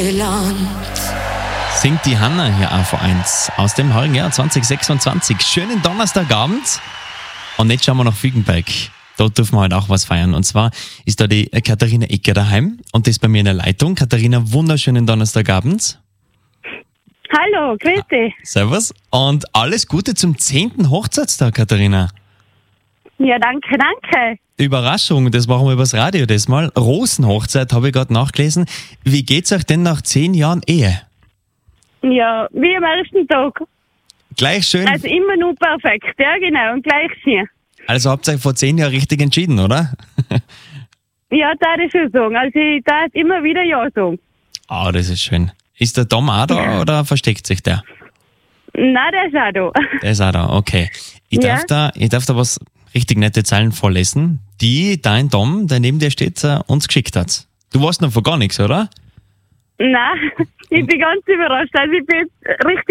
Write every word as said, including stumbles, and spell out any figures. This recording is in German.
Neuland. Singt die Hanna hier auf eins aus dem heurigen Jahr zwanzig sechsundzwanzig. Schönen Donnerstagabend. Und jetzt schauen wir nach Fügenberg. Dort dürfen wir heute auch was feiern. Und zwar ist da die Katharina Ecker daheim und das bei mir in der Leitung. Katharina, wunderschönen Donnerstagabend. Hallo, grüß dich. Servus. Und alles Gute zum zehnten Hochzeitstag, Katharina. Ja, danke, danke. Überraschung, das machen wir übers Radio das Mal. Rosenhochzeit habe ich gerade nachgelesen. Wie geht's euch denn nach zehn Jahren Ehe? Ja, wie am ersten Tag. Gleich schön. Also immer nur perfekt, ja genau, und gleich hier. Also habt ihr euch vor zehn Jahren richtig entschieden, oder? Ja, da ich schon sagen. Also ich darf immer wieder ja sagen. Ah, oh, das ist schön. Ist der Tom auch da Ja. oder versteckt sich der? Nein, der ist auch da. Der ist auch da, okay. Ich darf, Ja. da, ich darf da was richtig nette Zeilen vorlesen, die dein Tom, der neben dir steht, äh, uns geschickt hat. Du weißt noch von gar nichts, oder? Nein, ich bin ganz überrascht. Also ich bin jetzt richtig